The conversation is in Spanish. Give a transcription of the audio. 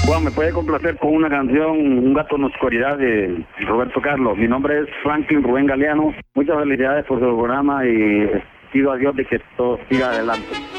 Juan, ¿me puede complacer con una canción, Un gato en la oscuridad de Roberto Carlos? Mi nombre es Franklin Rubén Galeano. Muchas felicidades por su programa y pido a Dios de que todo siga adelante.